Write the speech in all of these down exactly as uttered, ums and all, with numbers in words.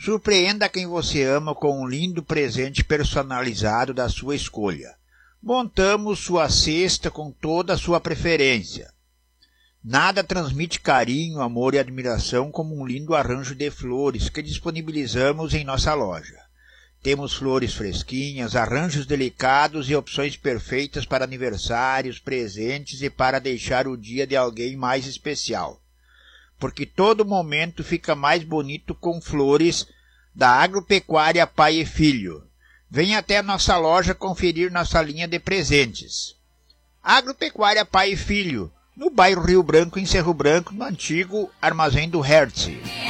Surpreenda quem você ama com um lindo presente personalizado da sua escolha. Montamos sua cesta com toda a sua preferência. Nada transmite carinho, amor e admiração como um lindo arranjo de flores que disponibilizamos em nossa loja. Temos flores fresquinhas, arranjos delicados e opções perfeitas para aniversários, presentes e para deixar o dia de alguém mais especial. Porque todo momento fica mais bonito com flores da Agropecuária Pai e Filho. Venha até a nossa loja conferir nossa linha de presentes. Agropecuária Pai e Filho, no bairro Rio Branco, em Cerro Branco, no antigo Armazém do Hertz.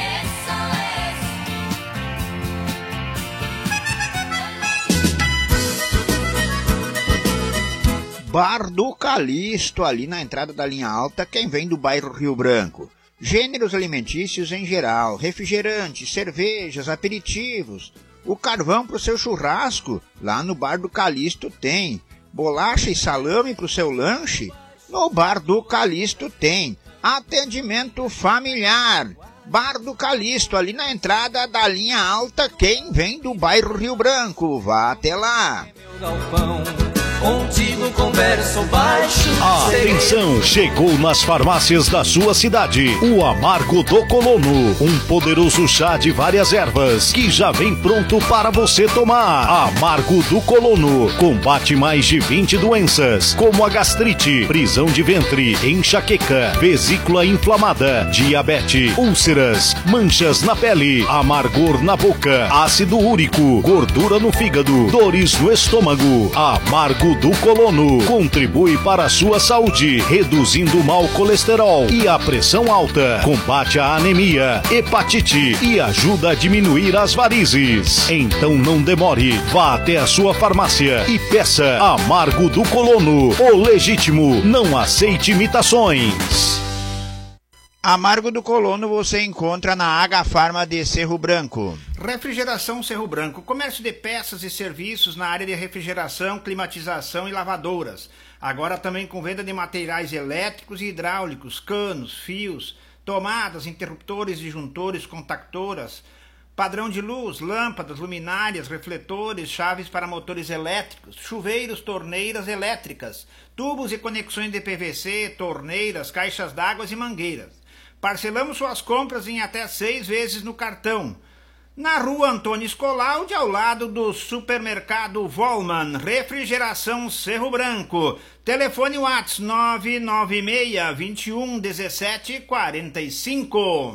Bar do Calixto, ali na entrada da linha alta, quem vem do bairro Rio Branco. Gêneros alimentícios em geral, refrigerantes, cervejas, aperitivos. O carvão para o seu churrasco, lá no Bar do Calixto tem. Bolacha e salame para o seu lanche, no Bar do Calixto tem. Atendimento familiar. Bar do Calixto, ali na entrada da linha alta, quem vem do bairro Rio Branco. Vá até lá. Contigo converso baixo. Atenção, chegou nas farmácias da sua cidade o Amargo do Colono, um poderoso chá de várias ervas que já vem pronto para você tomar. Amargo do Colono combate mais de vinte doenças, como a gastrite, prisão de ventre, enxaqueca, vesícula inflamada, diabetes, úlceras, manchas na pele, amargor na boca, ácido úrico, gordura no fígado, dores no estômago. Amargo do Colono contribui para a sua saúde, reduzindo o mau colesterol e a pressão alta, combate a anemia, hepatite e ajuda a diminuir as varizes. Então não demore, vá até a sua farmácia e peça Amargo do Colono, o legítimo, não aceite imitações. Amargo do Colono você encontra na H Farma de Cerro Branco. Refrigeração Cerro Branco, comércio de peças e serviços na área de refrigeração, climatização e lavadouras. Agora também com venda de materiais elétricos e hidráulicos, canos, fios, tomadas, interruptores, disjuntores, contactoras, padrão de luz, lâmpadas, luminárias, refletores, chaves para motores elétricos, chuveiros, torneiras elétricas, tubos e conexões de P V C, torneiras, caixas d'água e mangueiras. Parcelamos suas compras em até seis vezes no cartão. Na rua Antônio Scolaude, ao lado do supermercado Volman, Refrigeração Cerro Branco. Telefone WhatsApp nove nove seis, vinte e um, dezessete, quarenta e cinco.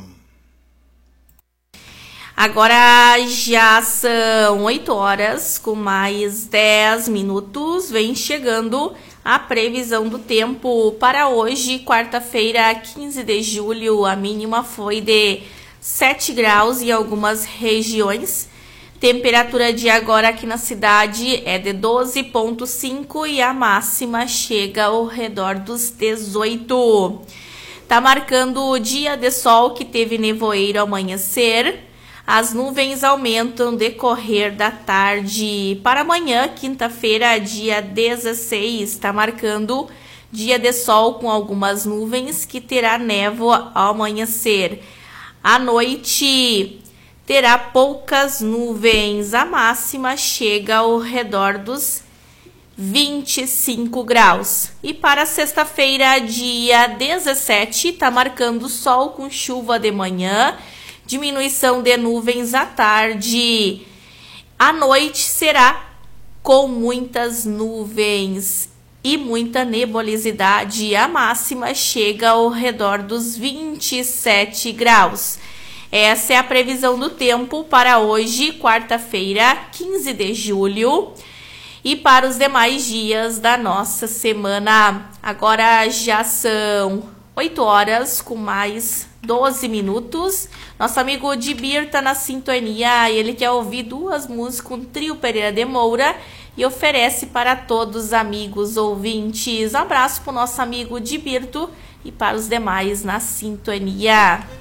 Agora já são oito horas com mais dez minutos. Vem chegando a previsão do tempo para hoje, quarta-feira, quinze de julho. A mínima foi de sete graus em algumas regiões. Temperatura de agora aqui na cidade é de doze vírgula cinco e a máxima chega ao redor dos dezoito. Tá marcando o dia de sol que teve nevoeiro ao amanhecer. As nuvens aumentam no decorrer da tarde. Para amanhã, quinta-feira, dia dezesseis, está marcando dia de sol com algumas nuvens que terá névoa ao amanhecer. À noite terá poucas nuvens. A máxima chega ao redor dos vinte e cinco graus. E para sexta-feira, dia dezessete, está marcando sol com chuva de manhã. Diminuição de nuvens à tarde. À noite será com muitas nuvens e muita nebulosidade. A máxima chega ao redor dos vinte e sete graus. Essa é a previsão do tempo para hoje, quarta-feira, quinze de julho. E para os demais dias da nossa semana. Agora já são oito horas com mais doze minutos. Nosso amigo Dibir tá na sintonia. Ele quer ouvir duas músicas com Trio Pereira de Moura e oferece para todos os amigos ouvintes. Um abraço para o nosso amigo Dibirto e para os demais na sintonia.